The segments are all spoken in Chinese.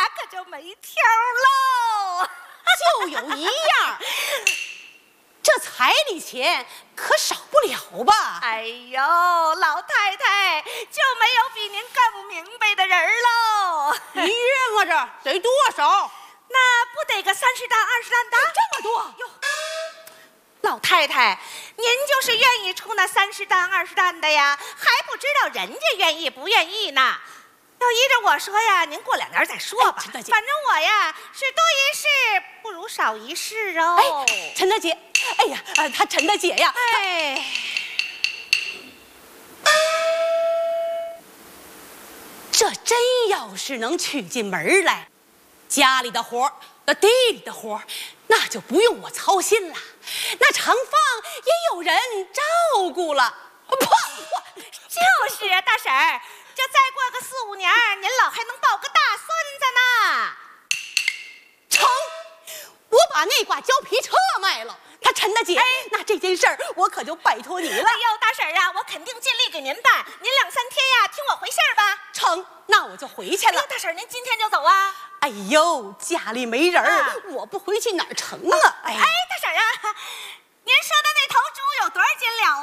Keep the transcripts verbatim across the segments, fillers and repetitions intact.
可就没条喽。 就有一样，这彩礼钱可少不了吧？ 哎呦，老太太就没有比您更明白的人喽。 一月么着得多少？ 那不得个三十担二十担的？ 这么多哟！老太太，您就是愿意出那三十担二十担的呀，还不知道人家愿意不愿意呢。要依着我说呀，您过两年再说吧。 陈大姐， 反正我呀是多一事不如少一事哦。 哎，陈大姐，哎呀，呃，她陈大姐呀， 哎， 这真要是能娶进门来，家里的活儿、那地里的活儿，那就不用我操心了。那厂房也有人照顾了。不， 就是大婶儿，这再过个四五年，您老还能抱个大孙子呢。 成，我把那挂胶皮车卖了。他陈大姐，哎，那这件事儿我可就拜托你了。 哎呦，大婶儿啊，我肯定尽力给您办。您两三天呀，听我回信儿吧。 成，那我就回去了。 哎、大婶儿，您今天就走啊？ 哎呦，家里没人儿、啊，我不回去哪儿成啊？ 哎，哎大婶儿啊，您说的那头猪有多少斤了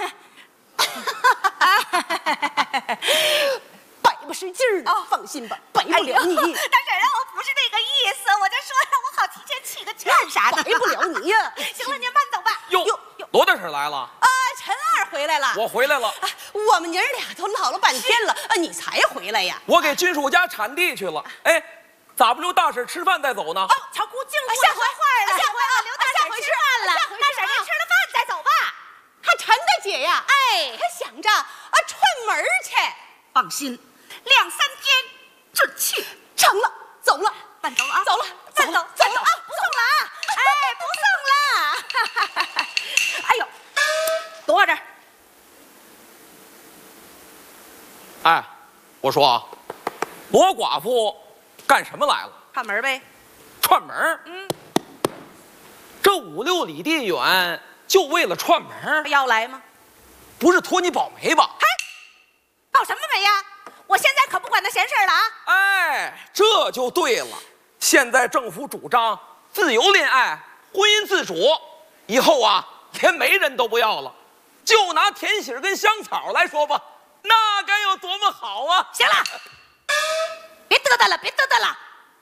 啊？ 百不是劲儿的、哦，放心吧，摆不了你。哎、 大婶儿啊，我不是那个意思，我就说让我好提前起个气儿啥的， 摆不了你呀。 行了，您慢走吧。 哟哟，罗大婶来了啊，陈二回来了， 我回来了。 啊、我们娘俩都唠了半天了，啊，你才回来呀？ 我给金叔家铲地去了。哎，咋不留大婶吃饭再走呢？ 哦，瞧姑净说坏话了，下回啊，留大婶吃饭了。大婶您吃了饭再走吧。 他陈大姐呀，哎，他想着啊串门去。 放心，两三天准去。 成了，走了， 慢走啊， 走了， 慢走，慢走啊，不送了啊，哎，不送了。哎呦，躲我这儿。 哎，我说啊，罗寡妇干什么来了？ 串门呗。 串门？ 嗯。 这五六里地远，就为了串门？ 要来吗？ 不是托你保媒吧？ 嗨，保什么媒呀？我现在可不管那闲事儿了啊！ 哎，这就对了。现在政府主张自由恋爱、婚姻自主，以后啊，连媒人都不要了，就拿甜喜跟香草来说吧，那该有多么好啊！ 行了，别嘚嘚了，别嘚嘚了。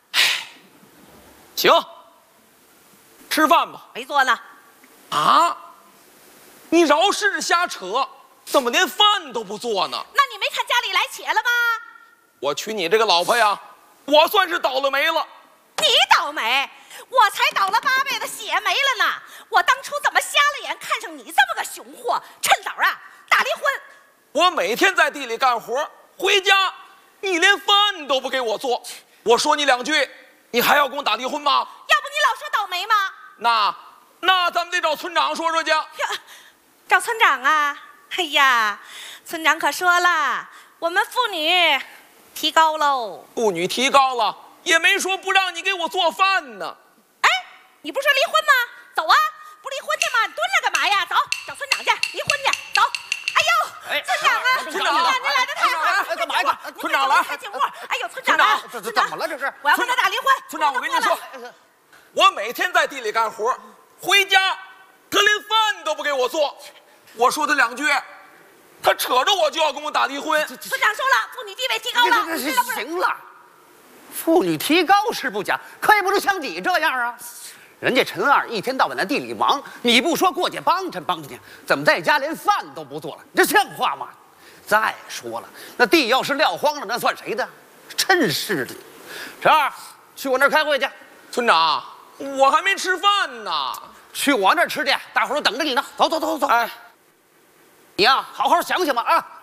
行，吃饭吧。 没做呢。 啊？你饶是瞎扯，怎么连饭都不做呢？ 那你没看家里来且了吗？ 我娶你这个老婆呀，我算是倒了霉了。 你倒霉，我才倒了八辈子血霉了呢。我当初怎么瞎了眼看上你这么个熊货，趁早啊打离婚。 我每天在地里干活，回家你连饭都不给我做。我说你两句，你还要跟我打离婚吗？ 要不你老说倒霉吗？ 那那咱们得找村长说说去。 找村长啊？哎呀，村长可说了，我们妇女提高喽。 妇女提高了，也没说不让你给我做饭呢。 哎，你不是说离婚吗？走啊，不离婚去吗？你蹲着干嘛呀？走，找村长去，离婚去。走。哎呦， 哎、 村长啊， 村长啊， 您来的太好了。 哎，干嘛呀？ 村长来，太进屋。哎呦，村长啊， 这这怎么了？这是我要跟他打离婚。 村长，我跟你说，我每天在地里干活，回家他连饭都不给我做。我说他两句，他扯着我就要跟我打离婚。 村长说了，妇女地位提高了。 行了，妇女提高是不假，可也不能像你这样啊。人家陈二一天到晚在地里忙，你不说过去帮衬帮衬，怎么在家连饭都不做了？这像话吗？再说了，那地要是撂荒了，那算谁的？真是的。陈二，去我那儿开会去。 村长，我还没吃饭呢。 去我那儿吃去，大伙儿都等着你呢。走走走走。 哎， 你呀，好好想想吧啊！